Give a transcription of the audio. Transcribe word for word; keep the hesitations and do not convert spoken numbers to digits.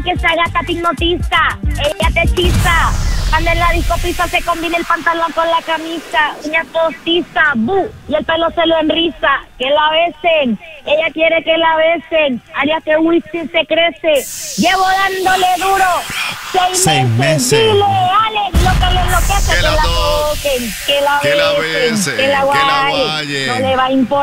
que esa gata te hipnotiza, ella te hechiza. Cuando en la disco pisa se combina el pantalón con la camisa, uña postiza, bu, y el pelo se lo enriza. Que la besen, ella quiere que la besen, haría que Wisin se crece. Llevo dándole duro seis, Seis meses. meses. Dile, Alex, lo que le enloquece, Que que la la toquen, toquen, que la que la besen, besen, que la que la guayen. guayen. No le va a importar.